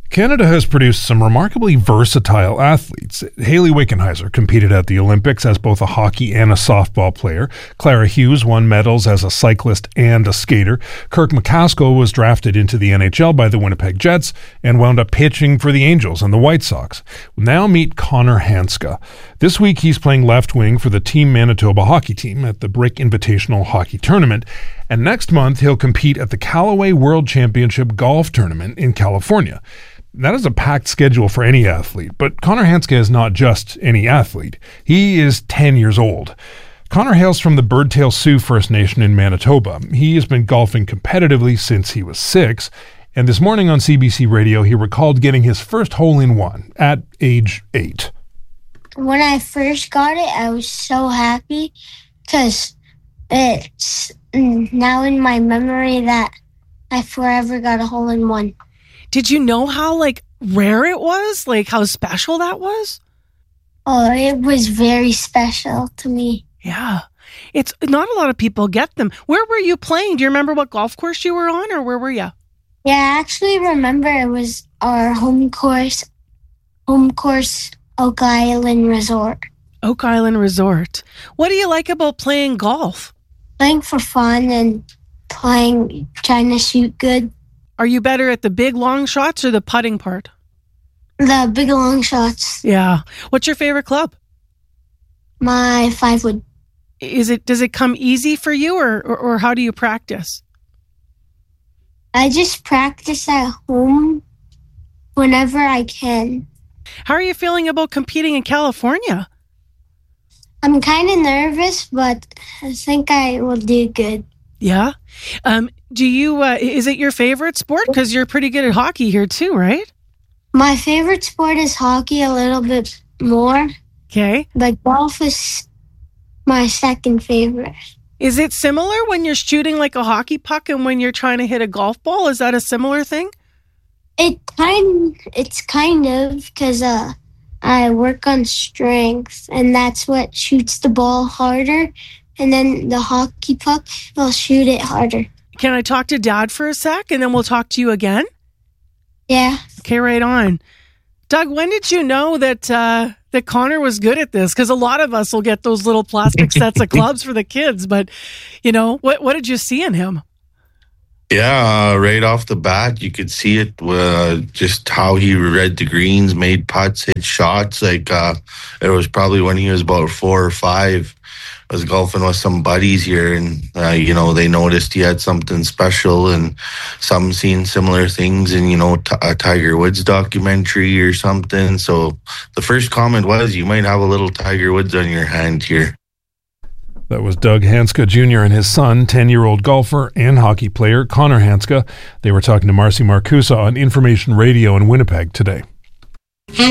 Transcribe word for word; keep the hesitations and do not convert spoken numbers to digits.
Canada has produced some remarkably versatile athletes. Hayley Wickenheiser competed at the Olympics as both a hockey and a softball player. Clara Hughes won medals as a cyclist and a skater. Kirk McCaskill was drafted into the N H L by the Winnipeg Jets and wound up pitching for the Angels and the White Sox. Now meet Connor Hanska. This week he's playing left wing for the Team Manitoba hockey team at the Brick Invitational Hockey Tournament. And next month he'll compete at the Callaway World Championship Golf Tournament in California. That is a packed schedule for any athlete, but Connor Hanska is not just any athlete. He is ten years old. Connor hails from the Birdtail Sioux First Nation in Manitoba. He has been golfing competitively since he was six, and this morning on C B C Radio, he recalled getting his first hole-in-one at age eight. When I first got it, I was so happy because it's now in my memory that I forever got a hole-in-one. Did you know how, like, rare it was? Like, how special that was? Oh, it was very special to me. Yeah. It's not a lot of people get them. Where were you playing? Do you remember what golf course you were on, or where were you? Yeah, I actually remember it was our home course, home course, Oak Island Resort. Oak Island Resort. What do you like about playing golf? Playing for fun and playing, trying to shoot good. Are you better at the big long shots or the putting part? The big long shots. Yeah. What's your favorite club? My five wood. Is it? Does it come easy for you, or, or, or how do you practice? I just practice at home whenever I can. How are you feeling about competing in California? I'm kind of nervous, but I think I will do good. Yeah. Um, do you, uh, is it your favorite sport? Because you're pretty good at hockey here too, right? My favorite sport is hockey a little bit more. Okay. But golf is my second favorite. Is it similar when you're shooting like a hockey puck and when you're trying to hit a golf ball? Is that a similar thing? It kind, it's kind of, because uh, I work on strength, and that's what shoots the ball harder. And then the hockey puck, will shoot it harder. Can I talk to Dad for a sec, and then we'll talk to you again? Yeah. Okay, right on. Doug, when did you know that uh, that Connor was good at this? Because a lot of us will get those little plastic sets of clubs for the kids, but, you know, what what did you see in him? Yeah, uh, right off the bat, you could see it, uh, just how he read the greens, made putts, hit shots. Like, uh, it was probably when he was about four or five. I was golfing with some buddies here, and, uh, you know, they noticed he had something special, and some seen similar things in, you know, t- a Tiger Woods documentary or something. So the first comment was, you might have a little Tiger Woods on your hand here. That was Doug Hanska Junior and his son, ten-year-old golfer and hockey player Connor Hanska. They were talking to Marcy Marcusa on Information Radio in Winnipeg today.